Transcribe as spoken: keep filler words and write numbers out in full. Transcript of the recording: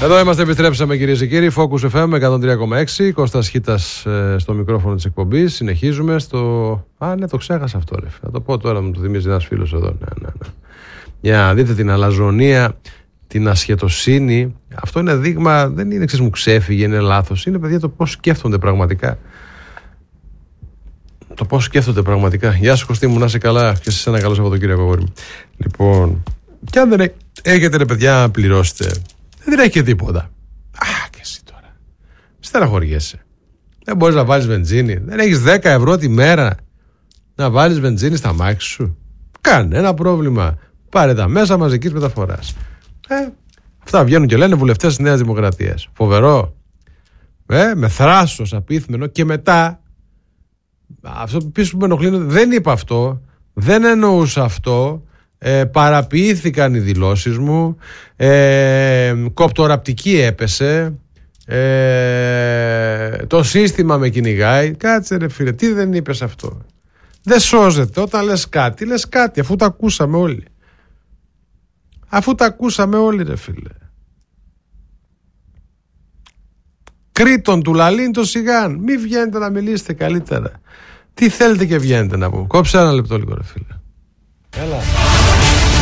Εδώ είμαστε, επιστρέψαμε κυρίες και κύριοι. Focus εφ εμ εκατόν τρία κόμμα έξι. Κώστας Χίτας ε, στο μικρόφωνο της εκπομπής. Συνεχίζουμε στο. Α, ναι, το ξέχασα αυτό, ρε. Θα το πω τώρα, μου το θυμίζει ένας φίλος εδώ. Ναι, ναι, ναι. Για να δείτε την αλαζονία, την ασχετοσύνη. Αυτό είναι δείγμα, δεν είναι ξέρεις μου ξέφυγε, είναι λάθος. Είναι παιδιά το πώς σκέφτονται πραγματικά. Το πώς σκέφτονται πραγματικά. Γεια σου Κωστή μου, να είσαι καλά. Και σε ένα καλό Σαββατοκύριακο, αγόρι μου. Λοιπόν, και αν δεν έχετε ρε παιδιά να πληρώσετε, δεν έχει τίποτα. Α, και εσύ τώρα. Στεναχωριέσαι. Δεν μπορείς να βάλεις βενζίνη. Δεν έχεις δέκα ευρώ τη μέρα να βάλεις βενζίνη στα μάξι σου. Κανένα πρόβλημα. Πάρε τα μέσα μαζικής μεταφοράς. Ε, αυτά βγαίνουν και λένε βουλευτές της Νέας Δημοκρατίας. Φοβερό. Ε, με θράσος απίθμενο και μετά. Αυτό που πίσω που με ενοχλεί, δεν είπα αυτό. Δεν εννοούσα αυτό. Ε, παραποιήθηκαν οι δηλώσεις μου. Ε, κοπτοραπτική έπεσε. Ε, το σύστημα με κυνηγάει. Κάτσε ρε φίλε, τι δεν είπες αυτό? Δεν σώζεται. Όταν λες κάτι, λες κάτι, αφού τα ακούσαμε όλοι. Αφού τα ακούσαμε όλοι ρε φίλε. Κρήτον του λαλήν το σιγάν. Μη βγαίνετε να μιλήσετε καλύτερα. Τι θέλετε και βγαίνετε να πούμε? Κόψε ένα λεπτό λίγο ρε φίλε. Έλα.